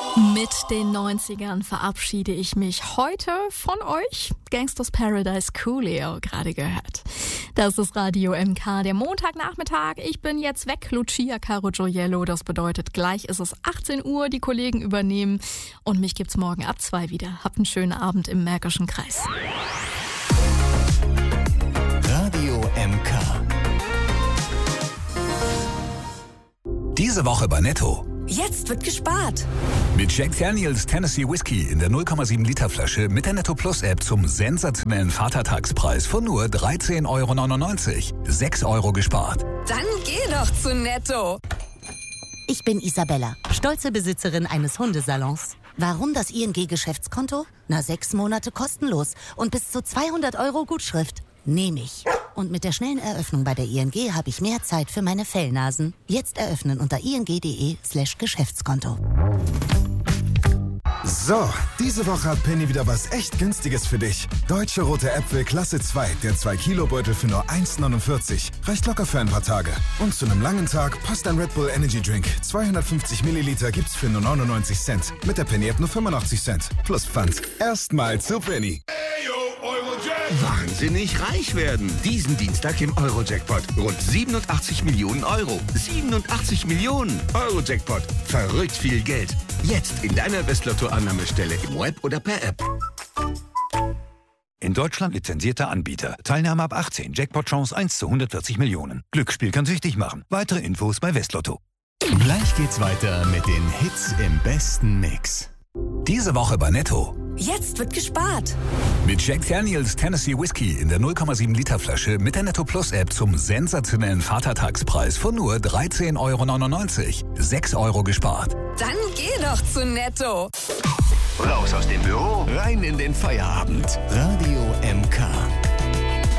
Mit den 90ern verabschiede ich mich heute von euch. Gangsters Paradise Coolio gerade gehört. Das ist Radio MK, der Montagnachmittag. Ich bin jetzt weg, Lucia Caro Gioiello. Das bedeutet, gleich ist es 18 Uhr, die Kollegen übernehmen. Und mich gibt's morgen ab 2 wieder. Habt einen schönen Abend im Märkischen Kreis. Radio MK. Diese Woche bei Netto. Jetzt wird gespart. Mit Jack Daniels Tennessee Whiskey in der 0,7 Liter Flasche mit der Netto Plus App zum sensationellen Vatertagspreis von nur 13,99 €. 6 € gespart. Dann geh doch zu Netto. Ich bin Isabella, stolze Besitzerin eines Hundesalons. Warum das ING-Geschäftskonto? 6 Monate kostenlos und bis zu 200 € Gutschrift. Nehme ich. Und mit der schnellen Eröffnung bei der ING habe ich mehr Zeit für meine Fellnasen. Jetzt eröffnen unter ing.de/Geschäftskonto. So, diese Woche hat Penny wieder was echt Günstiges für dich. Deutsche rote Äpfel Klasse 2, der 2-Kilo-Beutel für nur 1,49. Reicht locker für ein paar Tage. Und zu einem langen Tag passt ein Red Bull Energy Drink. 250 Milliliter gibt's für nur 99 Cent. Mit der Penny App nur 85 Cent. Plus Pfand. Erstmal zu Penny. Wahnsinnig reich werden. Diesen Dienstag im Euro-Jackpot. Rund 87 Millionen €. 87 Millionen! Euro-Jackpot. Verrückt viel Geld. Jetzt in deiner Westlotto-Annahmestelle im Web oder per App. In Deutschland lizenzierter Anbieter. Teilnahme ab 18. Jackpot-Chance 1 zu 140 Millionen. Glücksspiel kann süchtig machen. Weitere Infos bei Westlotto. Gleich geht's weiter mit den Hits im besten Mix. Diese Woche bei Netto. Jetzt wird gespart. Mit Jack Daniels Tennessee Whiskey in der 0,7 Liter Flasche mit der Netto Plus App zum sensationellen Vatertagspreis von nur 13,99 €. 6 € gespart. Dann geh doch zu Netto. Raus aus dem Büro, rein in den Feierabend. Radio